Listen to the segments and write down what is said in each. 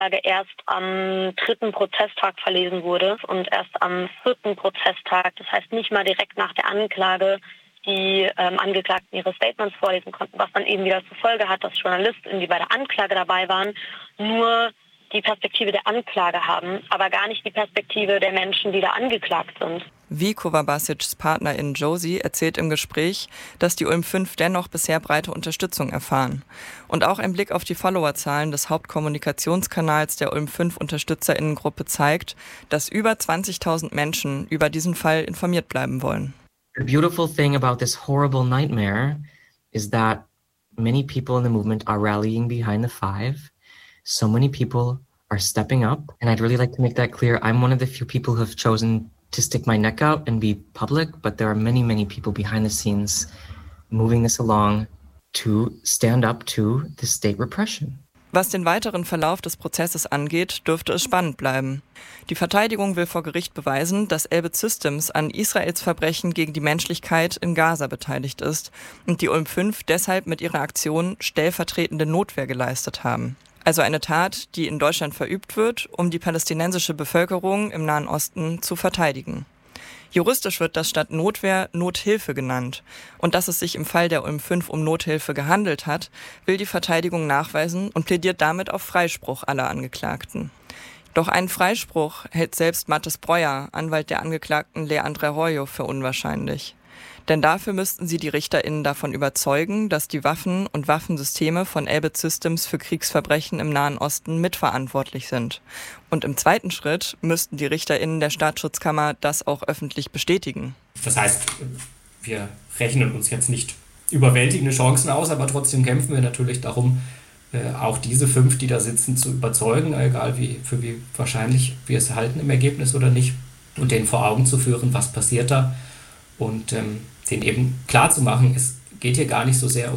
erst am 3. Prozesstag verlesen wurde und erst am 4. Prozesstag, das heißt nicht mal direkt nach der Anklage, die Angeklagten ihre Statements vorlesen konnten, was dann eben wieder zur Folge hat, dass Journalisten, die bei der Anklage dabei waren, nur die Perspektive der Anklage haben, aber gar nicht die Perspektive der Menschen, die da angeklagt sind. Vikovac Basics Partnerin Josie erzählt im Gespräch, dass die Ulm 5 dennoch bisher breite Unterstützung erfahren. Und auch ein Blick auf die Followerzahlen des Hauptkommunikationskanals der Ulm 5 UnterstützerInnengruppe zeigt, dass über 20.000 Menschen über diesen Fall informiert bleiben wollen. The beautiful thing about this horrible nightmare is that many people in the movement are rallying behind the five. So many people are stepping up. And I'd really like to make that clear. I'm one of the few people who have chosen to stick my neck out and be public, but there are many, many people behind the scenes moving this along to stand up to the state repression. Was den weiteren Verlauf des Prozesses angeht, dürfte es spannend bleiben. Die Verteidigung will vor Gericht beweisen, dass Elbit Systems an Israels Verbrechen gegen die Menschlichkeit in Gaza beteiligt ist und die Ulm 5 deshalb mit ihrer Aktion stellvertretende Notwehr geleistet haben. Also eine Tat, die in Deutschland verübt wird, um die palästinensische Bevölkerung im Nahen Osten zu verteidigen. Juristisch wird das statt Notwehr Nothilfe genannt. Und dass es sich im Fall der Ulm 5 um Nothilfe gehandelt hat, will die Verteidigung nachweisen und plädiert damit auf Freispruch aller Angeklagten. Doch einen Freispruch hält selbst Mathis Breuer, Anwalt der Angeklagten Leandre Arroyo, für unwahrscheinlich. Denn dafür müssten sie die RichterInnen davon überzeugen, dass die Waffen und Waffensysteme von Elbit Systems für Kriegsverbrechen im Nahen Osten mitverantwortlich sind. Und im zweiten Schritt müssten die RichterInnen der Staatsschutzkammer das auch öffentlich bestätigen. Das heißt, wir rechnen uns jetzt nicht überwältigende Chancen aus, aber trotzdem kämpfen wir natürlich darum, auch diese 5, die da sitzen, zu überzeugen, egal wie wahrscheinlich wir es halten im Ergebnis oder nicht, und denen vor Augen zu führen, was passiert da. Und denen eben klar zu machen, es geht hier gar nicht so sehr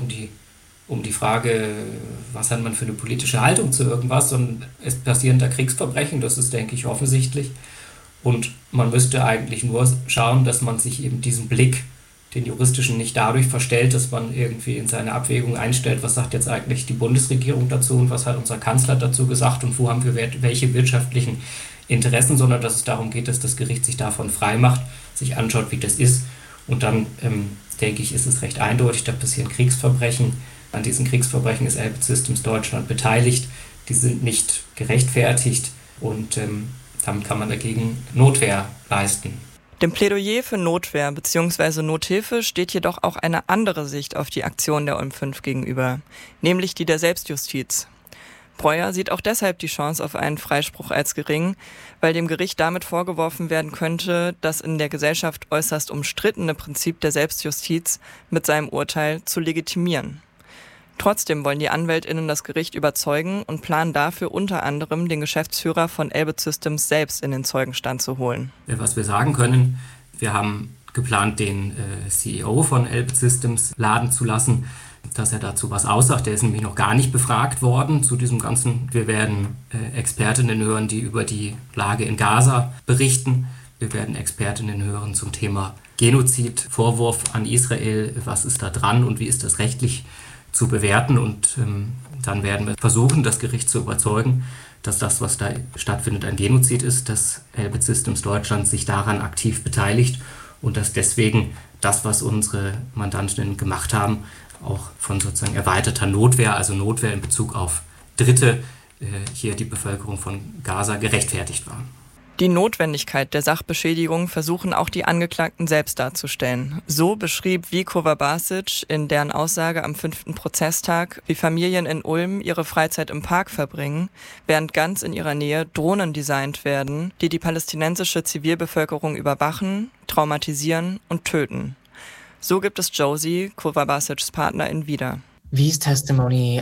um die Frage, was hat man für eine politische Haltung zu irgendwas, sondern es passieren da Kriegsverbrechen, das ist, denke ich, offensichtlich. Und man müsste eigentlich nur schauen, dass man sich eben diesen Blick, den juristischen, nicht dadurch verstellt, dass man irgendwie in seine Abwägung einstellt, was sagt jetzt eigentlich die Bundesregierung dazu und was hat unser Kanzler dazu gesagt und wo haben wir welche wirtschaftlichen Interessen, sondern dass es darum geht, dass das Gericht sich davon frei macht, sich anschaut, wie das ist. Und dann, denke ich, ist es recht eindeutig, da passieren Kriegsverbrechen. An diesen Kriegsverbrechen ist Elbit Systems Deutschland beteiligt. Die sind nicht gerechtfertigt und damit kann man dagegen Notwehr leisten. Dem Plädoyer für Notwehr bzw. Nothilfe steht jedoch auch eine andere Sicht auf die Aktion der Ulm 5 gegenüber, nämlich die der Selbstjustiz. Breuer sieht auch deshalb die Chance auf einen Freispruch als gering, weil dem Gericht damit vorgeworfen werden könnte, das in der Gesellschaft äußerst umstrittene Prinzip der Selbstjustiz mit seinem Urteil zu legitimieren. Trotzdem wollen die AnwältInnen das Gericht überzeugen und planen dafür unter anderem den Geschäftsführer von Elbit Systems selbst in den Zeugenstand zu holen. Was wir sagen können, wir haben geplant, den CEO von Elbit Systems laden zu lassen, dass er dazu was aussagt. Der ist nämlich noch gar nicht befragt worden zu diesem Ganzen. Wir werden Expertinnen hören, die über die Lage in Gaza berichten. Wir werden Expertinnen hören zum Thema Genozid, Vorwurf an Israel, was ist da dran und wie ist das rechtlich zu bewerten. Und dann werden wir versuchen, das Gericht zu überzeugen, dass das, was da stattfindet, ein Genozid ist, dass Elbit Systems Deutschland sich daran aktiv beteiligt und dass deswegen das, was unsere Mandantinnen gemacht haben, auch von sozusagen erweiterter Notwehr, also Notwehr in Bezug auf Dritte, hier die Bevölkerung von Gaza gerechtfertigt war. Die Notwendigkeit der Sachbeschädigung versuchen auch die Angeklagten selbst darzustellen. So beschrieb Vikovac Basic in deren Aussage am 5. Prozesstag, wie Familien in Ulm ihre Freizeit im Park verbringen, während ganz in ihrer Nähe Drohnen designt werden, die die palästinensische Zivilbevölkerung überwachen, traumatisieren und töten. So gibt es Josie, Vikovac Basics Partnerin, wieder. V's testimony,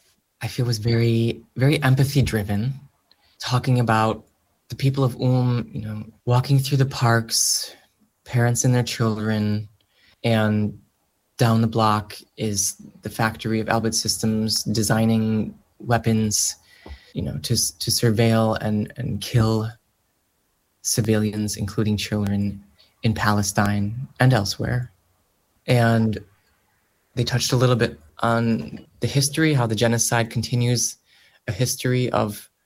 I feel, was very, very empathy-driven, talking about the people of Ulm, walking through the parks, parents and their children, and down the block is the factory of Elbit Systems designing weapons, to surveil and kill civilians, including children, in Palestine and elsewhere. And they touched a little bit on the history, how the genocide continues, a history of